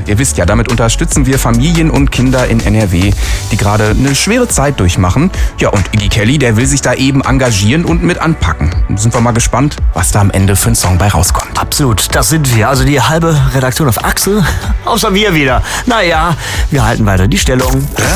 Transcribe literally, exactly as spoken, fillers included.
Ihr wisst ja, damit unterstützen wir Familien und Kinder in N R W, die gerade eine schwere Zeit durchmachen. Ja, und Iggy Kelly, der will sich da eben engagieren und mit anpacken. Sind wir mal gespannt, was da am Ende für ein Song bei rauskommt. Absolut, das sind wir. Also die halbe Redaktion auf Achse, außer wir wieder. Naja, wir halten weiter die Stellung.